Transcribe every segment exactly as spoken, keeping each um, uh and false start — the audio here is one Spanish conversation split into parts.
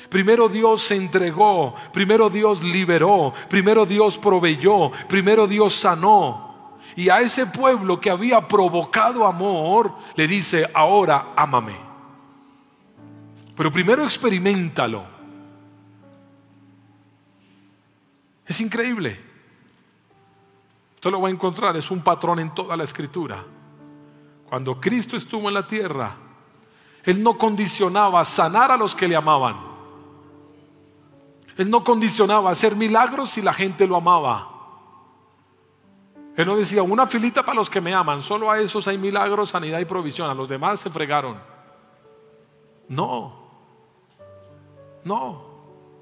Primero Dios se entregó, primero Dios liberó, primero Dios proveyó, primero Dios sanó. Y a ese pueblo que había provocado amor, le dice: ahora ámame. Pero primero experiméntalo. Es increíble. Usted lo va a encontrar, es un patrón en toda la Escritura. Cuando Cristo estuvo en la tierra, Él no condicionaba sanar a los que le amaban. Él no condicionaba hacer milagros si la gente lo amaba. Él no decía: una filita para los que me aman, solo a esos hay milagros, sanidad y provisión, a los demás se fregaron. No, no.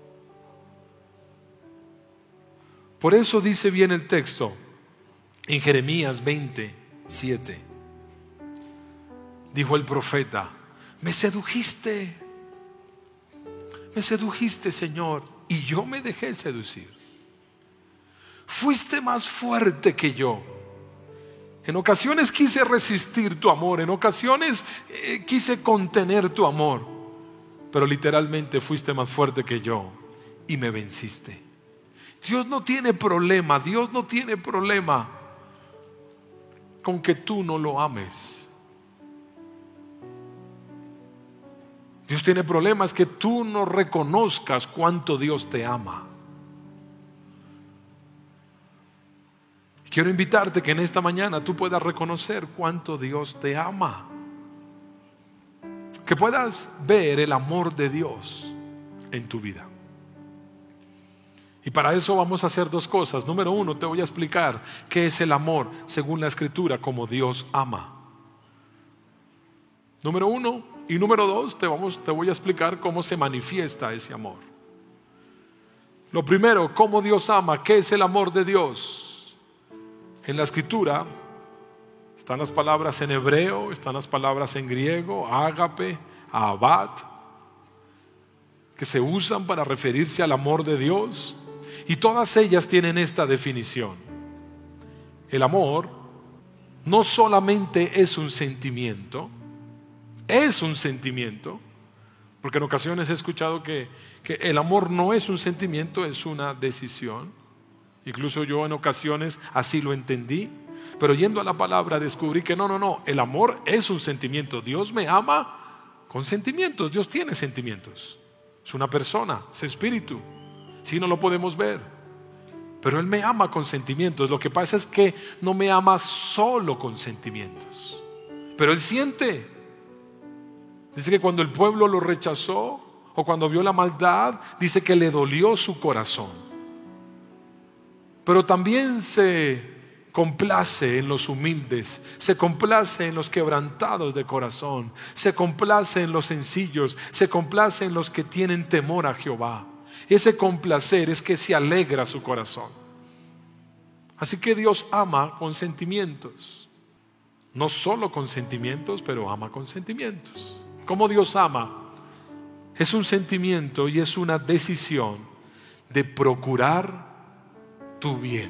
Por eso dice bien el texto en Jeremías veinte, siete. Dijo el profeta: me sedujiste, me sedujiste, Señor, y yo me dejé seducir. Fuiste más fuerte que yo. En ocasiones quise resistir tu amor, en ocasiones eh, quise contener tu amor, pero literalmente fuiste más fuerte que yo y me venciste. Dios no tiene problema, Dios no tiene problema con que tú no lo ames. Dios tiene problemas que tú no reconozcas cuánto Dios te ama. Quiero invitarte que en esta mañana tú puedas reconocer cuánto Dios te ama, que puedas ver el amor de Dios en tu vida. Y para eso vamos a hacer dos cosas. Número uno, te voy a explicar qué es el amor según la Escritura, como Dios ama. Número uno. Y número dos, te, vamos, te voy a explicar cómo se manifiesta ese amor. Lo primero, cómo Dios ama. ¿Qué es el amor de Dios? En la Escritura están las palabras en hebreo, están las palabras en griego, ágape, ahavat, que se usan para referirse al amor de Dios. Y todas ellas tienen esta definición: el amor no solamente es un sentimiento, es un sentimiento, porque en ocasiones he escuchado que, que el amor no es un sentimiento, es una decisión. Incluso yo en ocasiones así lo entendí, pero yendo a la palabra descubrí que no, no, no, el amor es un sentimiento. Dios me ama con sentimientos, Dios tiene sentimientos. Es una persona, es espíritu. Sí, no lo podemos ver, pero Él me ama con sentimientos. Lo que pasa es que no me ama solo con sentimientos, pero Él siente. Dice que cuando el pueblo lo rechazó o cuando vio la maldad, dice que le dolió su corazón. Pero también se complace en los humildes, se complace en los quebrantados de corazón, se complace en los sencillos, se complace en los que tienen temor a Jehová. Ese complacer es que se alegra su corazón. Así que Dios ama con sentimientos. No solo con sentimientos, pero ama con sentimientos. ¿Cómo Dios ama? Es un sentimiento y es una decisión de procurar tu bien.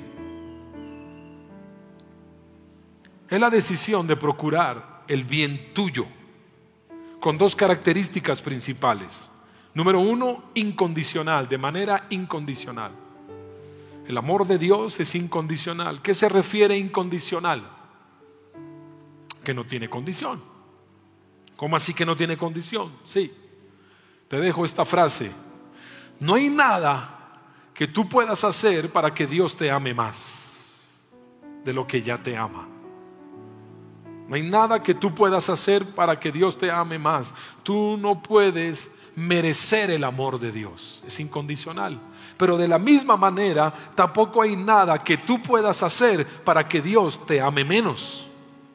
Es la decisión de procurar el bien tuyo, con dos características principales. Número uno, incondicional, de manera incondicional. El amor de Dios es incondicional. ¿Qué se refiere a incondicional? Que no tiene condición. ¿Cómo así que no tiene condición? Sí, te dejo esta frase: no hay nada que tú puedas hacer para que Dios te ame más de lo que ya te ama. No hay nada que tú puedas hacer para que Dios te ame más. Tú no puedes merecer el amor de Dios, es incondicional. Pero de la misma manera, tampoco hay nada que tú puedas hacer para que Dios te ame menos.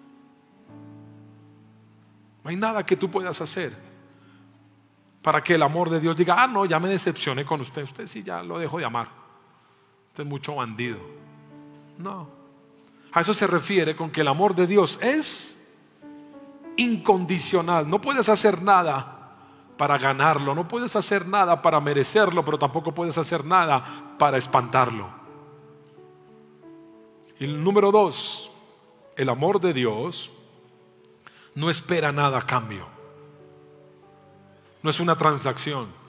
No hay nada que tú puedas hacer para que el amor de Dios diga: ah, no, ya me decepcioné con usted, usted sí ya lo dejó de amar, usted es mucho bandido. No, a eso se refiere con que el amor de Dios es incondicional. No puedes hacer nada para ganarlo, no puedes hacer nada para merecerlo, pero tampoco puedes hacer nada para espantarlo. Y el número dos, el amor de Dios no espera nada a cambio. No es una transacción.